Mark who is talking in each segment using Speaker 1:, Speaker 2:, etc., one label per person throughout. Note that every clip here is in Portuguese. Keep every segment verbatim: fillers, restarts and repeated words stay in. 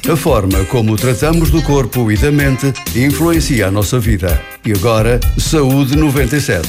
Speaker 1: A forma como tratamos do corpo e da mente influencia a nossa vida. E agora, Saúde noventa e sete.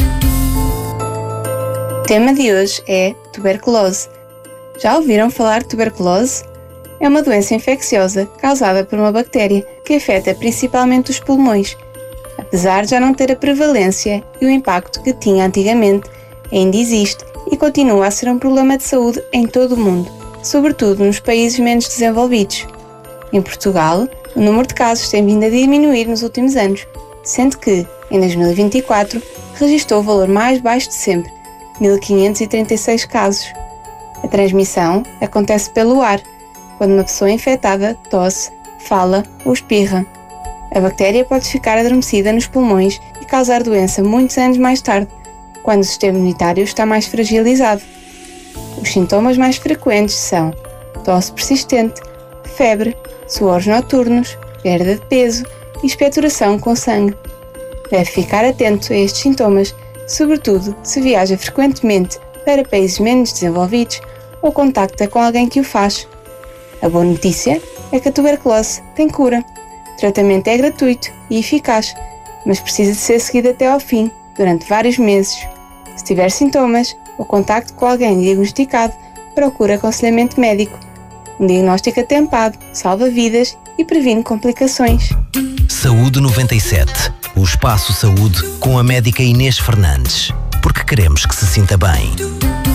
Speaker 2: O tema de hoje é tuberculose. Já ouviram falar de tuberculose? É uma doença infecciosa causada por uma bactéria que afeta principalmente os pulmões. Apesar de já não ter a prevalência e o impacto que tinha antigamente, ainda existe e continua a ser um problema de saúde em todo o mundo, sobretudo nos países menos desenvolvidos. Em Portugal, o número de casos tem vindo a diminuir nos últimos anos, sendo que, em dois mil e vinte e quatro, registrou o valor mais baixo de sempre, mil quinhentos e trinta e seis casos. A transmissão acontece pelo ar, quando uma pessoa infectada tosse, fala ou espirra. A bactéria pode ficar adormecida nos pulmões e causar doença muitos anos mais tarde, quando o sistema imunitário está mais fragilizado. Os sintomas mais frequentes são tosse persistente, febre, suores noturnos, perda de peso e expectoração com sangue. Deve ficar atento a estes sintomas, sobretudo se viaja frequentemente para países menos desenvolvidos ou contacta com alguém que o faz. A boa notícia é que a tuberculose tem cura. O tratamento é gratuito e eficaz, mas precisa de ser seguido até ao fim, durante vários meses. Se tiver sintomas ou contacto com alguém diagnosticado, procure aconselhamento médico. Um diagnóstico atempado salva vidas e previne complicações.
Speaker 3: Saúde noventa e sete. O Espaço Saúde com a médica Inês Fernandes. Porque queremos que se sinta bem.